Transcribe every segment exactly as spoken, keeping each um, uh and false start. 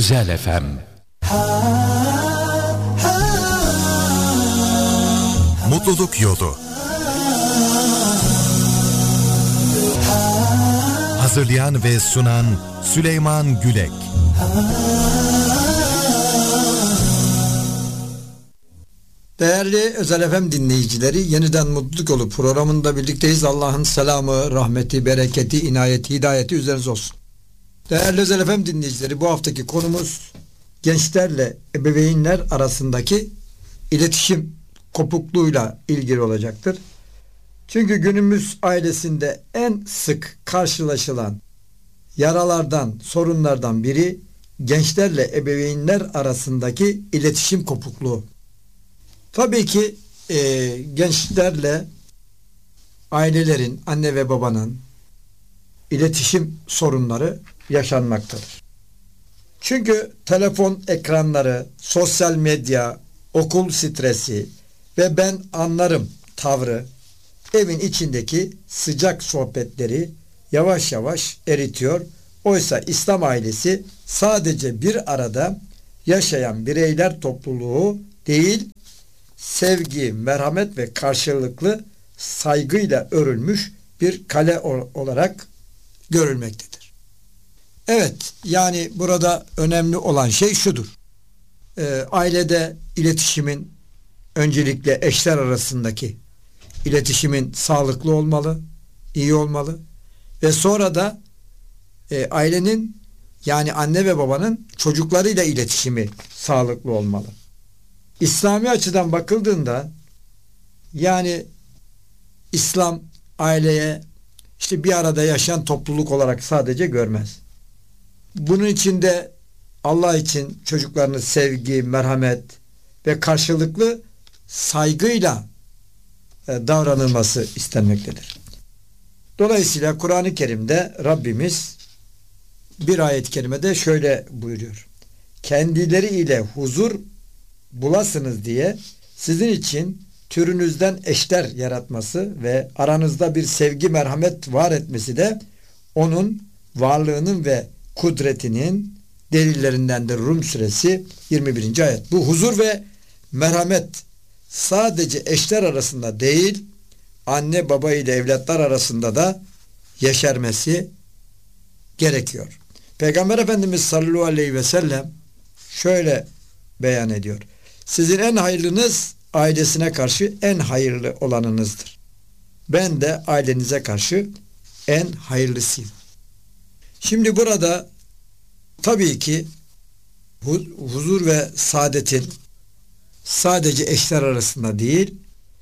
Özel F M. Mutluluk Yolu. Hazırlayan ve sunan Süleyman Gülek. Değerli Özel F M dinleyicileri, yeniden Mutluluk Yolu programında birlikteyiz. Allah'ın selamı, rahmeti, bereketi, inayeti, hidayeti üzerinize olsun. Değerli Özel F M dinleyicileri, bu haftaki konumuz gençlerle ebeveynler arasındaki iletişim kopukluğuyla ilgili olacaktır. Çünkü günümüz ailesinde en sık karşılaşılan yaralardan, sorunlardan biri gençlerle ebeveynler arasındaki iletişim kopukluğu. Tabii ki e, gençlerle ailelerin, anne ve babanın iletişim sorunları yaşanmaktadır. Çünkü telefon ekranları, sosyal medya, okul stresi ve ben anlarım tavrı evin içindeki sıcak sohbetleri yavaş yavaş eritiyor. Oysa İslam ailesi sadece bir arada yaşayan bireyler topluluğu değil, sevgi, merhamet ve karşılıklı saygıyla örülmüş bir kale olarak görülmektedir. Evet, yani burada önemli olan şey şudur. E, ailede iletişimin, öncelikle eşler arasındaki iletişimin sağlıklı olmalı, iyi olmalı ve sonra da e, ailenin, yani anne ve babanın çocuklarıyla iletişimi sağlıklı olmalı. İslami açıdan bakıldığında, yani İslam aileye işte bir arada yaşayan topluluk olarak sadece görmez. Bunun içinde Allah için çocuklarını sevgi, merhamet ve karşılıklı saygıyla e, davranılması istenmektedir. Dolayısıyla Kur'an-ı Kerim'de Rabbimiz bir ayet-i kerimede şöyle buyuruyor: kendileri ile huzur bulasınız diye sizin için türünüzden eşler yaratması ve aranızda bir sevgi, merhamet var etmesi de onun varlığının ve kudretinin delillerindendir. Rum suresi yirmi birinci ayet. Bu huzur ve merhamet sadece eşler arasında değil, anne baba ile evlatlar arasında da yeşermesi gerekiyor. Peygamber Efendimiz sallallahu aleyhi ve sellem şöyle beyan ediyor: sizin en hayırlınız ailesine karşı en hayırlı olanınızdır. Ben de ailenize karşı en hayırlısıyım. Şimdi burada tabii ki huzur ve saadetin sadece eşler arasında değil,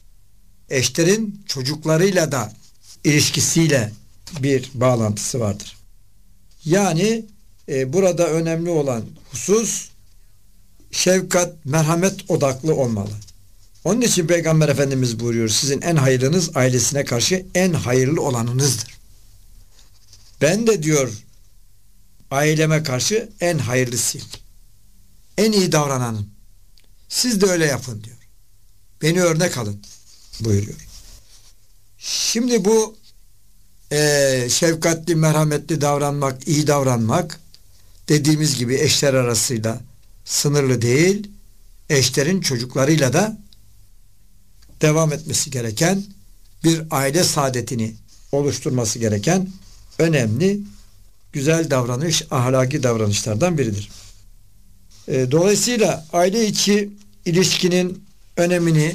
eşlerin çocuklarıyla da ilişkisiyle bir bağlantısı vardır. Yani e, burada önemli olan husus şefkat, merhamet odaklı olmalı. Onun için Peygamber Efendimiz buyuruyor: sizin en hayırlınız ailesine karşı en hayırlı olanınızdır. Ben de diyor aileme karşı en hayırlısıyım. En iyi davrananım. Siz de öyle yapın diyor. Beni örnek alın buyuruyor. Şimdi bu e, şefkatli, merhametli davranmak, iyi davranmak dediğimiz gibi eşler arasıyla sınırlı değil, eşlerin çocuklarıyla da devam etmesi gereken, bir aile saadetini oluşturması gereken önemli, güzel davranış, ahlaki davranışlardan biridir. E, dolayısıyla aile içi ilişkinin önemini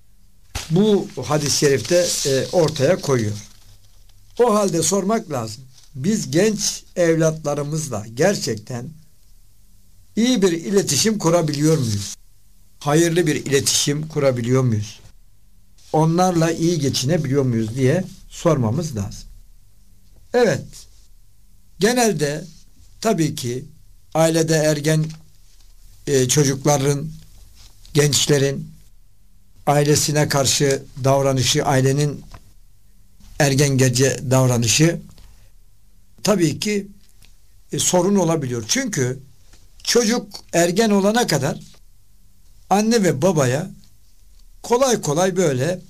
bu hadis-i şerifte e, ortaya koyuyor. O halde sormak lazım: biz genç evlatlarımızla gerçekten iyi bir iletişim kurabiliyor muyuz? Hayırlı bir iletişim kurabiliyor muyuz? Onlarla iyi geçinebiliyor muyuz diye sormamız lazım. Evet, genelde tabii ki ailede ergen e, çocukların, gençlerin ailesine karşı davranışı, ailenin ergengece davranışı tabii ki e, sorun olabiliyor. Çünkü çocuk ergen olana kadar anne ve babaya kolay kolay böyle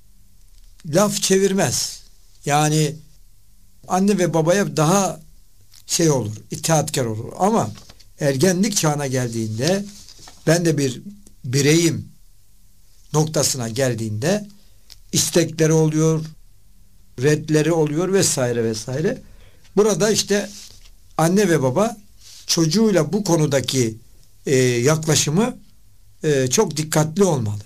laf çevirmez. Yani anne ve babaya daha şey olur, itaatkar olur. Ama ergenlik çağına geldiğinde, ben de bir bireyim noktasına geldiğinde istekleri oluyor, redleri oluyor vesaire vesaire. Burada işte anne ve baba çocuğuyla bu konudaki e, yaklaşımı e, çok dikkatli olmalı.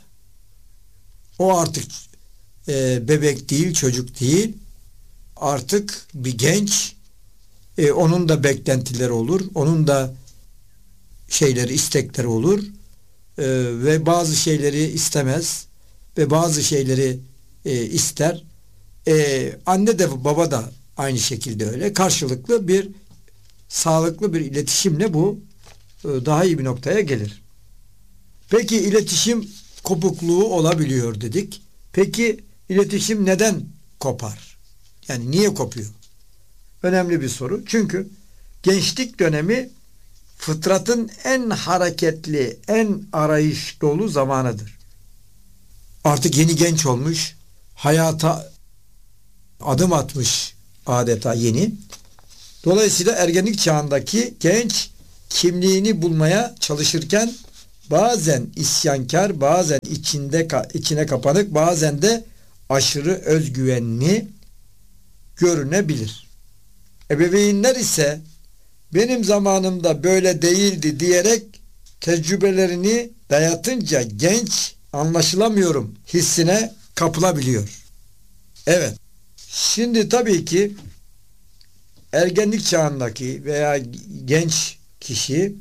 O artık e, bebek değil, çocuk değil. Artık bir genç. E, onun da beklentileri olur. Onun da şeyleri, istekleri olur. E, ve bazı şeyleri istemez. Ve bazı şeyleri e, ister. E, anne de baba da aynı şekilde öyle. Karşılıklı bir sağlıklı bir iletişimle bu e, daha iyi bir noktaya gelir. Peki iletişim kopukluğu olabiliyor dedik. Peki iletişim neden kopar? Yani niye kopuyor? Önemli bir soru. Çünkü gençlik dönemi fıtratın en hareketli, en arayış dolu zamanıdır. Artık yeni genç olmuş, hayata adım atmış adeta yeni. Dolayısıyla ergenlik çağındaki genç kimliğini bulmaya çalışırken bazen isyankar, bazen içinde içine kapanık, bazen de aşırı özgüvenli görünebilir. Ebeveynler ise benim zamanımda böyle değildi diyerek tecrübelerini dayatınca genç anlaşılamıyorum hissine kapılabiliyor. Evet. Şimdi tabii ki ergenlik çağındaki veya genç kişi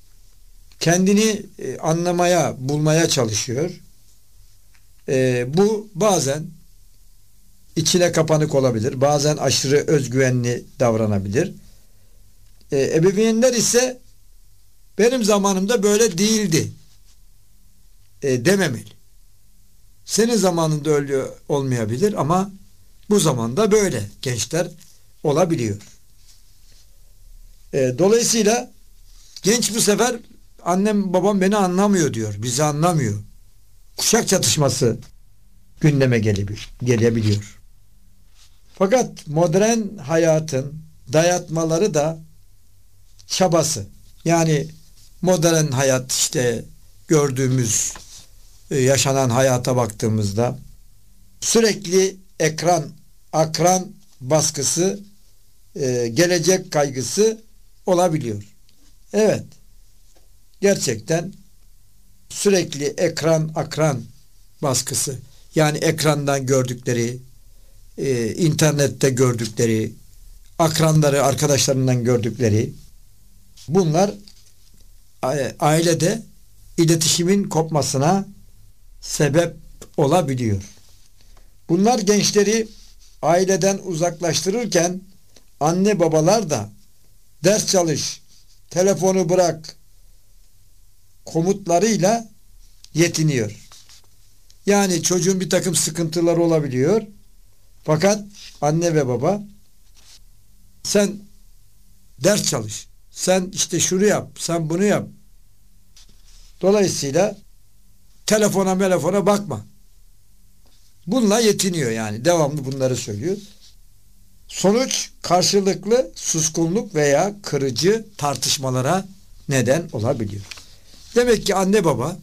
kendini anlamaya, bulmaya çalışıyor. E, bu bazen içine kapanık olabilir. Bazen aşırı özgüvenli davranabilir. E, ebeveynler ise benim zamanımda böyle değildi e, dememeli. Senin zamanında öyle olmayabilir ama bu zamanda böyle gençler olabiliyor. E, dolayısıyla genç bu sefer annem babam beni anlamıyor diyor. Bizi anlamıyor. Kuşak çatışması gündeme gelebiliyor. Fakat modern hayatın dayatmaları da çabası. Yani modern hayat işte gördüğümüz yaşanan hayata baktığımızda sürekli ekran, akran baskısı, gelecek kaygısı olabiliyor. Evet. Gerçekten sürekli ekran, akran baskısı. Yani ekrandan gördükleri, e, internette gördükleri, akranları, arkadaşlarından gördükleri, bunlar ailede iletişimin kopmasına sebep olabiliyor. Bunlar gençleri aileden uzaklaştırırken anne babalar da ders çalış, telefonu bırak komutlarıyla yetiniyor. Yani çocuğun bir takım sıkıntıları olabiliyor. Fakat anne ve baba sen ders çalış, sen işte şunu yap, sen bunu yap. Dolayısıyla telefona telefona bakma. Bununla yetiniyor yani. Devamlı bunları söylüyor. Sonuç karşılıklı suskunluk veya kırıcı tartışmalara neden olabiliyor. Demek ki anne baba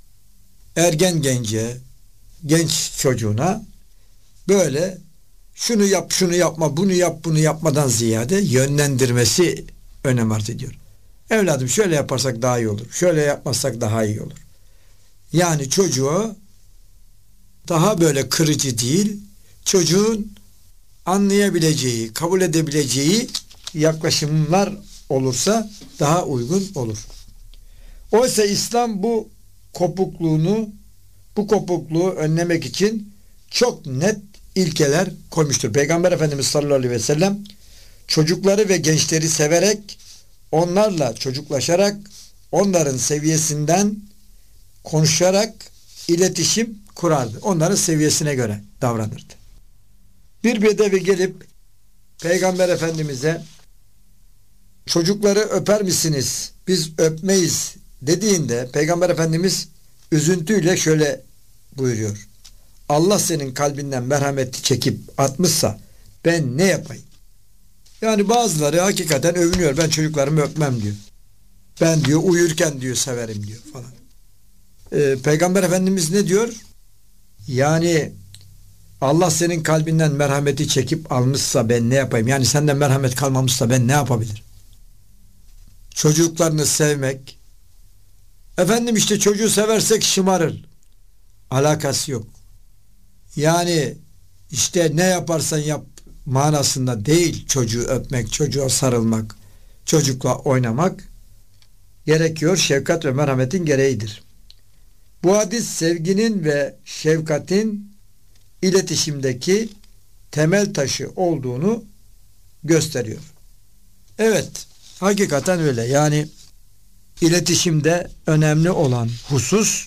ergen gence, genç çocuğuna böyle şunu yap, şunu yapma, bunu yap, bunu yapmadan ziyade yönlendirmesi önem arz ediyor. Evladım şöyle yaparsak daha iyi olur. Şöyle yapmazsak daha iyi olur. Yani çocuğu daha böyle kırıcı değil, çocuğun anlayabileceği, kabul edebileceği yaklaşımlar olursa daha uygun olur. Oysa İslam bu kopukluğunu, bu kopukluğu önlemek için çok net ilkeler koymuştur. Peygamber Efendimiz sallallahu aleyhi ve sellem çocukları ve gençleri severek, onlarla çocuklaşarak, onların seviyesinden konuşarak iletişim kurardı. Onların seviyesine göre davranırdı. Bir bedevi gelip Peygamber Efendimiz'e çocukları öper misiniz? Biz öpmeyiz dediğinde Peygamber Efendimiz üzüntüyle şöyle buyuruyor. Allah senin kalbinden merhameti çekip atmışsa ben ne yapayım? Yani bazıları hakikaten övünüyor. Ben çocuklarımı öpmem diyor. Ben diyor uyurken diyor severim diyor falan. Ee, Peygamber Efendimiz ne diyor? Yani Allah senin kalbinden merhameti çekip almışsa ben ne yapayım? Yani senden merhamet kalmamışsa ben ne yapabilirim? Çocuklarını sevmek. Efendim işte çocuğu seversek şımarır. Alakası yok. Yani işte ne yaparsan yap manasında değil çocuğu öpmek, çocuğa sarılmak, çocukla oynamak gerekiyor. Şefkat ve merhametin gereğidir. Bu hadis sevginin ve şefkatin iletişimdeki temel taşı olduğunu gösteriyor. Evet, hakikaten öyle. Yani iletişimde önemli olan husus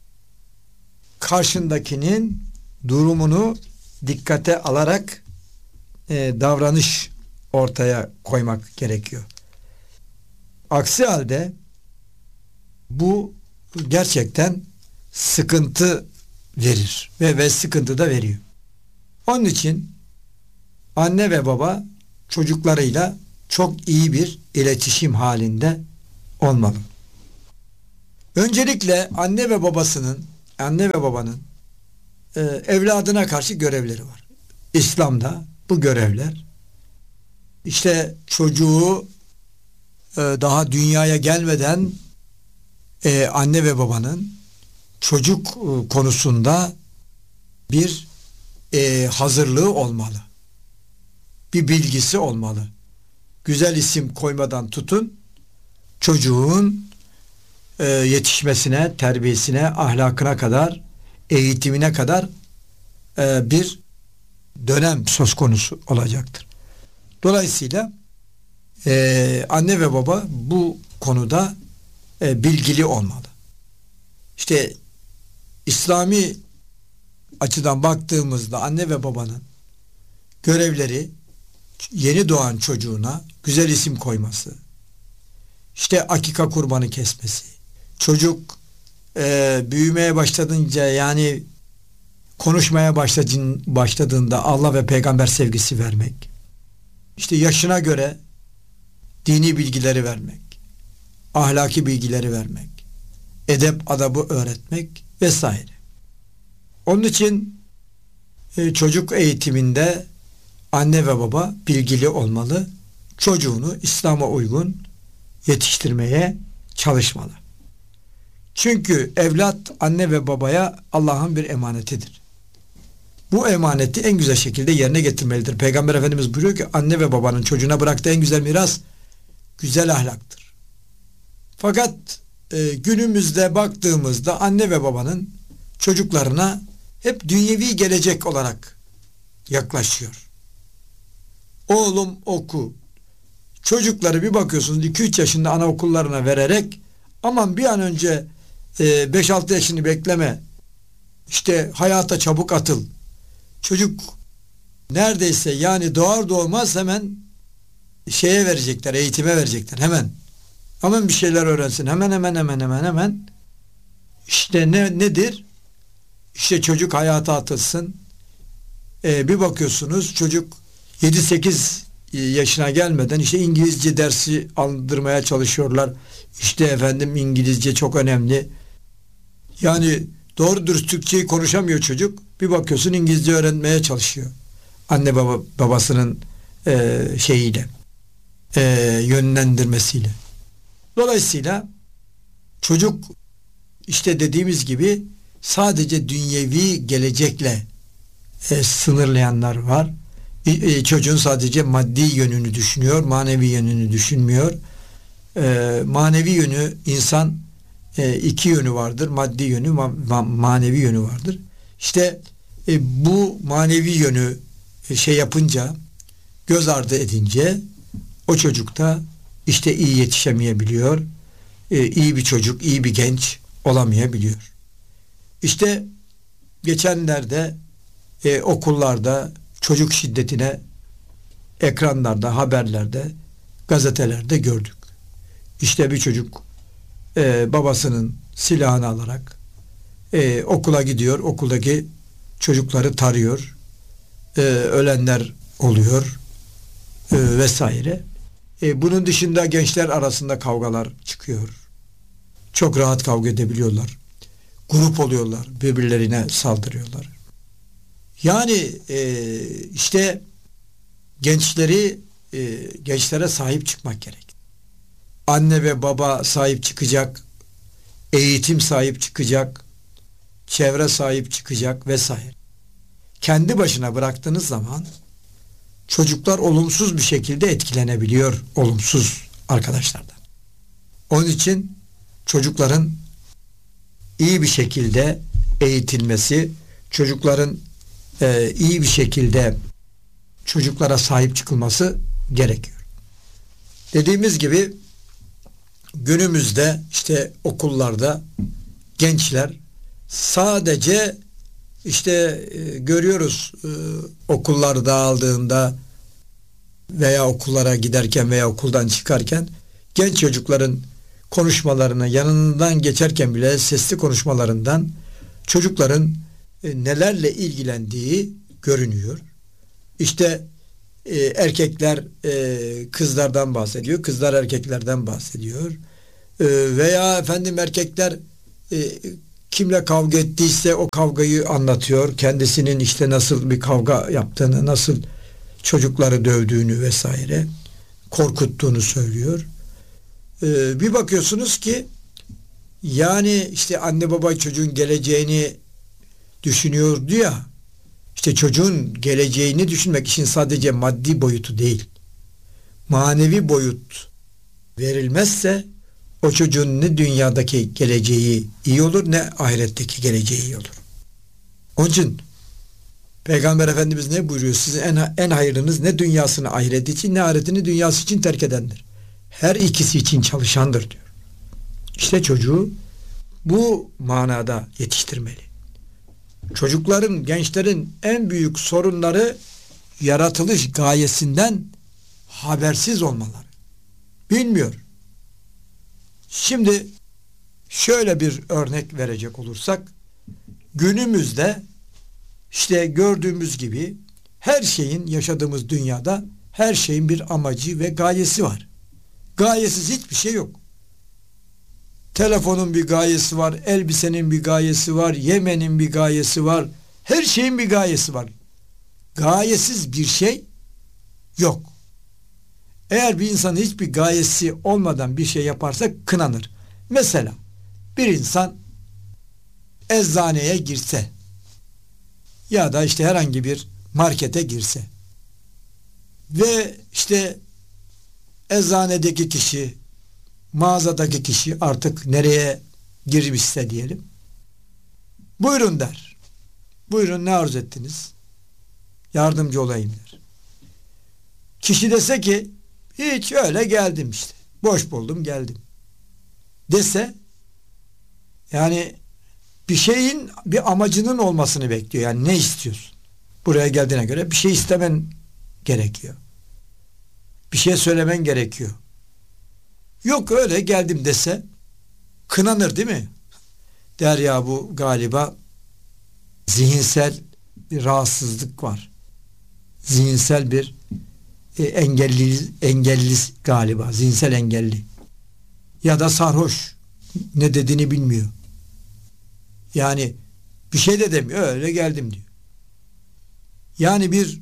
karşındakinin durumunu dikkate alarak e, davranış ortaya koymak gerekiyor. Aksi halde bu gerçekten sıkıntı verir ve ve sıkıntı da veriyor. Onun için anne ve baba çocuklarıyla çok iyi bir iletişim halinde olmalı. Öncelikle anne ve babasının, anne ve babanın e, evladına karşı görevleri var. İslam'da bu görevler işte çocuğu e, daha dünyaya gelmeden e, anne ve babanın çocuk e, konusunda bir e, hazırlığı olmalı. Bir bilgisi olmalı. Güzel isim koymadan tutun, çocuğun e, yetişmesine, terbiyesine, ahlakına kadar, eğitimine kadar e, bir dönem söz konusu olacaktır. Dolayısıyla e, anne ve baba bu konuda e, bilgili olmalı. İşte İslami açıdan baktığımızda anne ve babanın görevleri yeni doğan çocuğuna güzel isim koyması, işte akika kurbanı kesmesi, çocuk e, büyümeye başladınca yani konuşmaya başladığında Allah ve peygamber sevgisi vermek, işte yaşına göre dini bilgileri vermek, ahlaki bilgileri vermek, edep adabı öğretmek vesaire. Onun için e, çocuk eğitiminde anne ve baba bilgili olmalı. Çocuğunu İslam'a uygun yetiştirmeye çalışmalı. Çünkü evlat anne ve babaya Allah'ın bir emanetidir. Bu emaneti en güzel şekilde yerine getirmelidir. Peygamber Efendimiz buyuruyor ki anne ve babanın çocuğuna bıraktığı en güzel miras güzel ahlaktır. Fakat e, günümüzde baktığımızda anne ve babanın çocuklarına hep dünyevi gelecek olarak yaklaşıyor. Oğlum oku. Çocukları bir bakıyorsunuz iki üç yaşında anaokullarına vererek aman bir an önce e, beş altı yaşını bekleme. İşte hayata çabuk atıl. Çocuk neredeyse yani doğar doğmaz hemen şeye verecekler, eğitime verecekler hemen. Hemen bir şeyler öğrensin. Hemen hemen hemen hemen hemen. İşte ne nedir? İşte çocuk hayata atılsın. Ee, bir bakıyorsunuz çocuk yedi sekiz yaşına gelmeden işte İngilizce dersi aldırmaya çalışıyorlar. İşte efendim İngilizce çok önemli. Yani doğru dürüst Türkçeyi konuşamıyor çocuk. Bir bakıyorsun İngilizce öğrenmeye çalışıyor. Anne baba babasının e, şeyiyle e, yönlendirmesiyle. Dolayısıyla çocuk işte dediğimiz gibi sadece dünyevi gelecekle e, sınırlayanlar var. E, e, çocuğun sadece maddi yönünü düşünüyor, manevi yönünü düşünmüyor. E, manevi yönü insan e, iki yönü vardır. Maddi yönü, ma- ma- manevi yönü vardır. İşte e, bu manevi yönü e, şey yapınca, göz ardı edince o çocukta işte iyi yetişemeyebiliyor. E, iyi bir çocuk, iyi bir genç olamayabiliyor. İşte geçenlerde e, okullarda çocuk şiddetine ekranlarda, haberlerde, gazetelerde gördük. İşte bir çocuk e, babasının silahını alarak e, okula gidiyor. Okuldaki çocukları tarıyor. E, ölenler oluyor e, vesaire. E, bunun dışında gençler arasında kavgalar çıkıyor. Çok rahat kavga edebiliyorlar. Grup oluyorlar. Birbirlerine saldırıyorlar. Yani e, işte gençleri e, gençlere sahip çıkmak gerek. Anne ve baba sahip çıkacak. Eğitim sahip çıkacak. Çevre sahip çıkacak vesaire. Kendi başına bıraktığınız zaman çocuklar olumsuz bir şekilde etkilenebiliyor olumsuz arkadaşlardan. Onun için çocukların iyi bir şekilde eğitilmesi, çocukların e, iyi bir şekilde çocuklara sahip çıkılması gerekiyor. Dediğimiz gibi günümüzde işte okullarda gençler sadece işte e, görüyoruz e, okullar dağıldığında veya okullara giderken veya okuldan çıkarken genç çocukların konuşmalarını yanından geçerken bile sesli konuşmalarından çocukların e, nelerle ilgilendiği görünüyor. İşte e, erkekler e, kızlardan bahsediyor, kızlar erkeklerden bahsediyor. E, veya efendim erkekler e, kimle kavga ettiyse o kavgayı anlatıyor. Kendisinin işte nasıl bir kavga yaptığını, nasıl çocukları dövdüğünü vesaire korkuttuğunu söylüyor. Ee, bir bakıyorsunuz ki yani işte anne baba çocuğun geleceğini düşünüyordu ya, işte çocuğun geleceğini düşünmek için sadece maddi boyutu değil, manevi boyut verilmezse o çocuğun ne dünyadaki geleceği iyi olur ne ahiretteki geleceği iyi olur. Onun için Peygamber Efendimiz ne buyuruyor? Sizin en, en hayırlınız ne dünyasını ahireti için ne ahiretini dünyası için terk edendir. Her ikisi için çalışandır diyor. İşte çocuğu bu manada yetiştirmeli. Çocukların, gençlerin en büyük sorunları yaratılış gayesinden habersiz olmaları. Bilmiyor. Şimdi şöyle bir örnek verecek olursak, günümüzde işte gördüğümüz gibi her şeyin, yaşadığımız dünyada her şeyin bir amacı ve gayesi var. Gayesiz hiçbir şey yok. Telefonun bir gayesi var, elbisenin bir gayesi var, yemenin bir gayesi var, her şeyin bir gayesi var. Gayesiz bir şey yok. Eğer bir insan hiçbir gayesi olmadan bir şey yaparsa kınanır. Mesela bir insan eczaneye girse ya da işte herhangi bir markete girse ve işte eczanedeki kişi, mağazadaki kişi artık nereye girmişse diyelim, buyurun der. Buyurun, ne arzu ettiniz? Yardımcı olayım der. Kişi dese ki hiç, öyle geldim işte. Boş buldum geldim. Dese yani bir şeyin bir amacının olmasını bekliyor. Yani ne istiyorsun? Buraya geldiğine göre bir şey istemen gerekiyor. Bir şey söylemen gerekiyor. Yok, öyle geldim dese kınanır değil mi? Der ya, bu galiba zihinsel bir rahatsızlık var. Zihinsel bir e, engelli, engelli galiba. Zihinsel engelli. Ya da sarhoş. Ne dediğini bilmiyor. Yani bir şey de demiyor. Öyle geldim diyor. Yani bir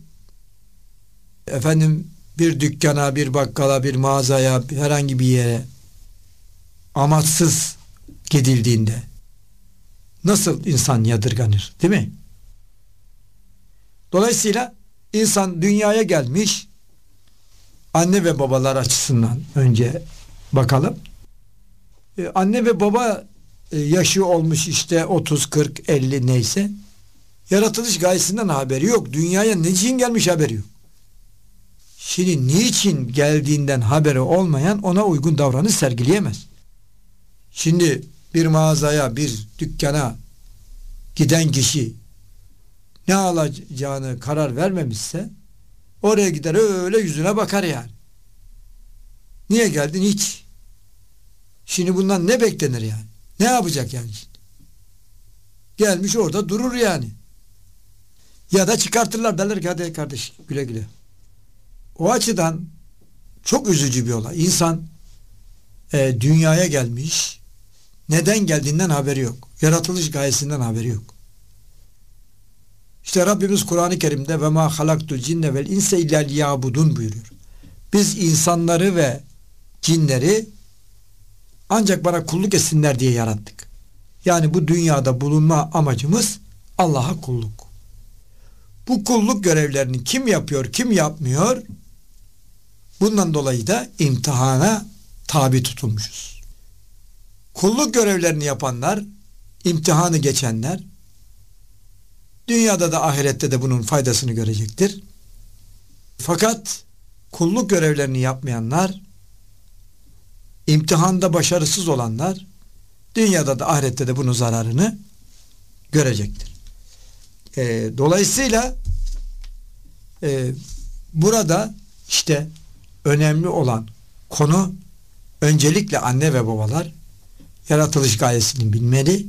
efendim bir dükkana, bir bakkala, bir mağazaya, herhangi bir yere amaçsız gidildiğinde nasıl insan yadırganır, değil mi? Dolayısıyla insan dünyaya gelmiş, anne ve babalar açısından önce bakalım. Ee, anne ve baba e, yaşı olmuş işte otuz, kırk, elli neyse, yaratılış gayesinden haberi yok. Dünyaya niçin gelmiş haberi yok. Şimdi niçin geldiğinden haberi olmayan ona uygun davranış sergileyemez. Şimdi bir mağazaya, bir dükkana giden kişi ne alacağını karar vermemişse oraya gider, öyle yüzüne bakar yani. Niye geldin? Hiç. Şimdi bundan ne beklenir yani? Ne yapacak yani şimdi? Gelmiş orada durur yani. Ya da çıkartırlar, derler ki hadi kardeş güle güle. O açıdan çok üzücü bir olay. İnsan e, dünyaya gelmiş, neden geldiğinden haberi yok. Yaratılış gayesinden haberi yok. İşte Rabbimiz Kur'an-ı Kerim'de ve ma halaktul cinne vel inse illa liyabudun buyuruyor. Biz insanları ve cinleri ancak bana kulluk etsinler diye yarattık. Yani bu dünyada bulunma amacımız Allah'a kulluk. Bu kulluk görevlerini kim yapıyor, kim yapmıyor? Bundan dolayı da imtihana tabi tutulmuşuz. Kulluk görevlerini yapanlar, imtihanı geçenler, dünyada da ahirette de bunun faydasını görecektir. Fakat kulluk görevlerini yapmayanlar, imtihanda başarısız olanlar, dünyada da ahirette de bunun zararını görecektir. E, dolayısıyla e, burada işte önemli olan konu, öncelikle anne ve babalar yaratılış gayesini bilmeli,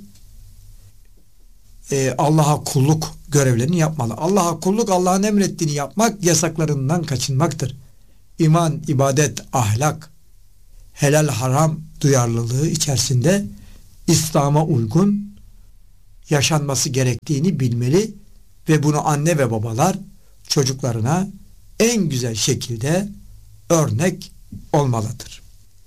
e, Allah'a kulluk görevlerini yapmalı. Allah'a kulluk, Allah'ın emrettiğini yapmak, yasaklarından kaçınmaktır. İman, ibadet, ahlak, helal haram duyarlılığı içerisinde İslam'a uygun yaşanması gerektiğini bilmeli ve bunu anne ve babalar çocuklarına en güzel şekilde örnek olmalıdır.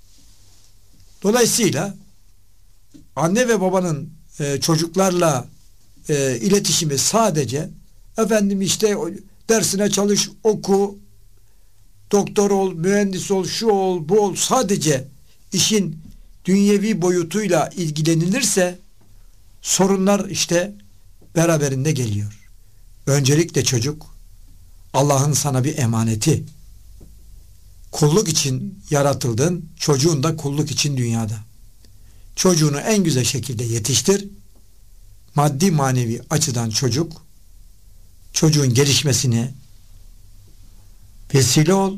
Dolayısıyla anne ve babanın e, çocuklarla e, iletişimi sadece efendim işte dersine çalış, oku, doktor ol, mühendis ol, şu ol, bu ol, sadece işin dünyevi boyutuyla ilgilenilirse sorunlar işte beraberinde geliyor. Öncelikle çocuk Allah'ın sana bir emaneti. Kulluk için yaratıldın, çocuğun da kulluk için dünyada. Çocuğunu en güzel şekilde yetiştir. Maddi manevi açıdan çocuk, çocuğun gelişmesine vesile ol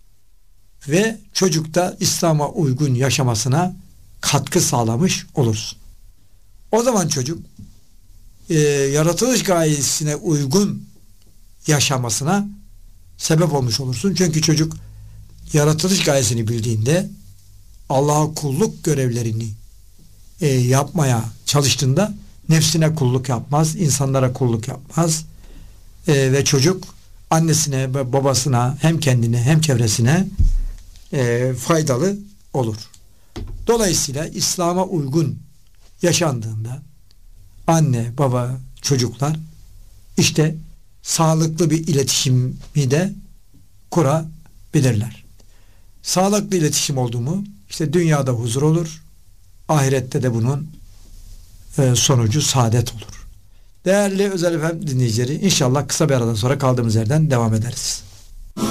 ve çocukta İslam'a uygun yaşamasına katkı sağlamış olursun. O zaman çocuk e, yaratılış gayesine uygun yaşamasına sebep olmuş olursun. Çünkü çocuk yaratılış gayesini bildiğinde, Allah'a kulluk görevlerini e, yapmaya çalıştığında nefsine kulluk yapmaz, insanlara kulluk yapmaz e, ve çocuk annesine ve babasına, hem kendine hem çevresine e, faydalı olur. Dolayısıyla İslam'a uygun yaşandığında anne, baba, çocuklar işte sağlıklı bir iletişimi de kurabilirler. Sağlıklı iletişim oldu mu işte dünyada huzur olur, ahirette de bunun e, sonucu saadet olur. Değerli Özel Efem dinleyicileri, inşallah kısa bir aradan sonra kaldığımız yerden devam ederiz.